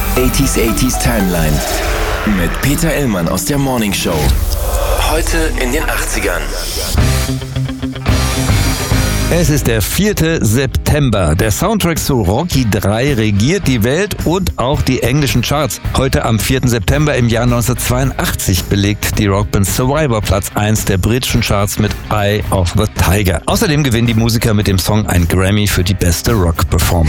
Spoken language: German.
80s Timeline mit Peter Illmann aus der Morning Show. Heute in den 80ern. Es ist der 4. September. Der Soundtrack zu Rocky 3 regiert die Welt und auch die englischen Charts. Heute am 4. September im Jahr 1982 belegt die Rockband Survivor Platz 1 der britischen Charts mit Eye of the Tiger. Außerdem gewinnen die Musiker mit dem Song ein Grammy für die beste Rock-Performance.